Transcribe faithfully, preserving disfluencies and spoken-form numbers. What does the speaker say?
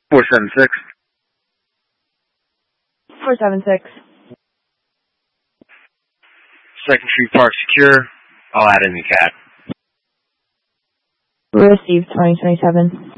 four seven six. four seven six. Second Street Park secure. I'll add in the cat. Received twenty twenty-seven.